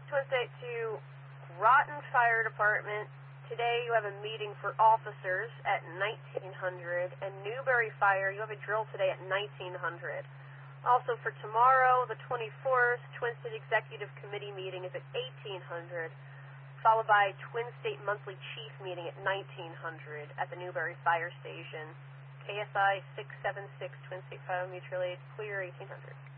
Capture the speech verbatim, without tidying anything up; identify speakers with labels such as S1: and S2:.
S1: Twin State to Groton Fire Department. Today you have a meeting for officers at nineteen hundred, and Newberry Fire, you have a drill today at nineteen hundred. Also for tomorrow, the twenty-fourth, Twin State Executive Committee meeting is at eighteen hundred, followed by Twin State Monthly Chief meeting at nineteen hundred at the Newberry Fire Station. K S I six seven six, Twin State Fire Mutual Aid, clear eighteen hundred.